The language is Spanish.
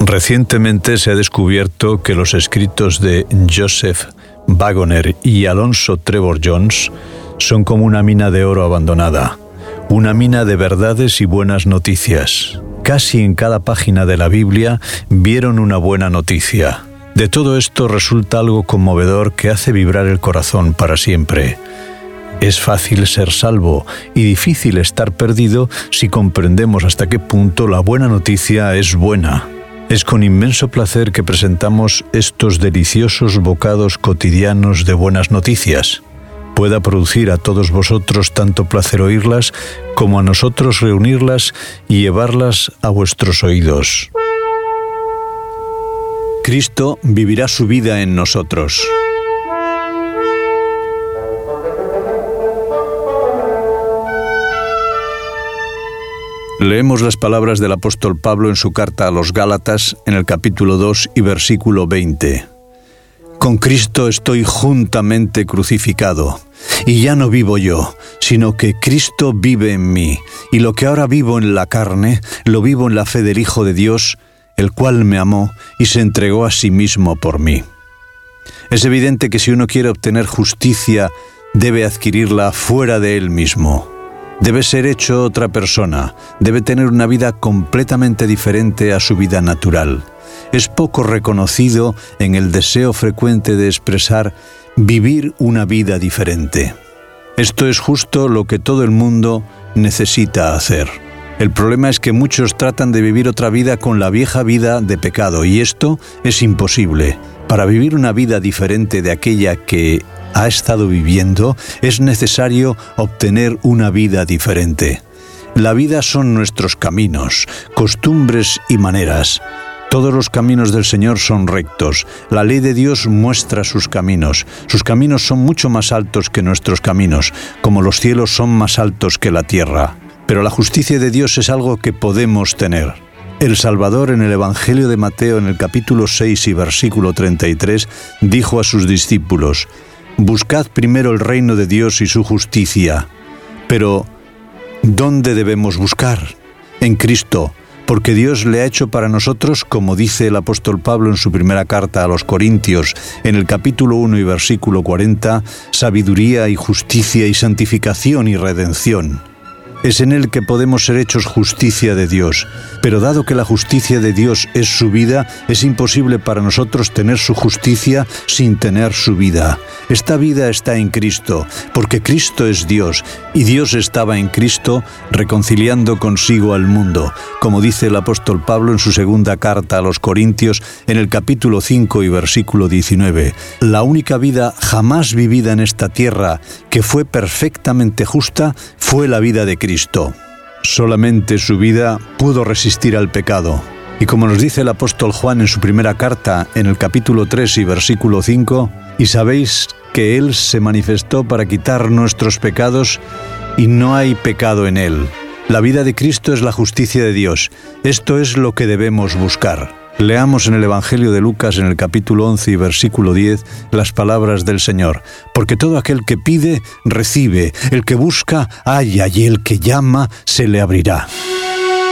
Recientemente se ha descubierto que los escritos de Joseph Wagoner y Alonzo Trevor Jones son como una mina de oro abandonada, una mina de verdades y buenas noticias. Casi en cada página de la Biblia vieron una buena noticia. De todo esto resulta algo conmovedor que hace vibrar el corazón para siempre. Es fácil ser salvo y difícil estar perdido si comprendemos hasta qué punto la buena noticia es buena. Es con inmenso placer que presentamos estos deliciosos bocados cotidianos de buenas noticias. Pueda producir a todos vosotros tanto placer oírlas como a nosotros reunirlas y llevarlas a vuestros oídos. Cristo vivirá su vida en nosotros. Leemos las palabras del apóstol Pablo en su carta a los Gálatas en el capítulo 2 y versículo 20. Con Cristo estoy juntamente crucificado, y ya no vivo yo, sino que Cristo vive en mí, y lo que ahora vivo en la carne, lo vivo en la fe del Hijo de Dios, el cual me amó y se entregó a sí mismo por mí. Es evidente que si uno quiere obtener justicia, debe adquirirla fuera de él mismo. Debe ser hecho otra persona, debe tener una vida completamente diferente a su vida natural. Es poco reconocido en el deseo frecuente de expresar vivir una vida diferente. Esto es justo lo que todo el mundo necesita hacer. El problema es que muchos tratan de vivir otra vida con la vieja vida de pecado, y esto es imposible. Para vivir una vida diferente de aquella que ha estado viviendo, es necesario obtener una vida diferente. La vida son nuestros caminos, costumbres y maneras. Todos los caminos del Señor son rectos. La ley de Dios muestra sus caminos. Sus caminos son mucho más altos que nuestros caminos, como los cielos son más altos que la tierra. Pero la justicia de Dios es algo que podemos tener. El Salvador en el Evangelio de Mateo, en el capítulo 6 y versículo 33, dijo a sus discípulos: «Buscad primero el reino de Dios y su justicia». Pero, ¿dónde debemos buscar? En Cristo, porque Dios le ha hecho para nosotros, como dice el apóstol Pablo en su primera carta a los Corintios, en el capítulo 1 y versículo 40, sabiduría y justicia y santificación y redención. Es en Él que podemos ser hechos justicia de Dios, pero dado que la justicia de Dios es su vida, es imposible para nosotros tener su justicia sin tener su vida. Esta vida está en Cristo, porque Cristo es Dios, y Dios estaba en Cristo reconciliando consigo al mundo, como dice el apóstol Pablo en su segunda carta a los Corintios, en el capítulo 5 y versículo 19. La única vida jamás vivida en esta tierra que fue perfectamente justa fue la vida de Cristo. Solamente su vida pudo resistir al pecado. Y como nos dice el apóstol Juan en su primera carta, en el capítulo 3 y versículo 5, «Y sabéis que Él se manifestó para quitar nuestros pecados, y no hay pecado en Él». La vida de Cristo es la justicia de Dios. Esto es lo que debemos buscar. Leamos en el Evangelio de Lucas, en el capítulo 11 y versículo 10, las palabras del Señor. Porque todo aquel que pide, recibe. El que busca, halla, y el que llama, se le abrirá.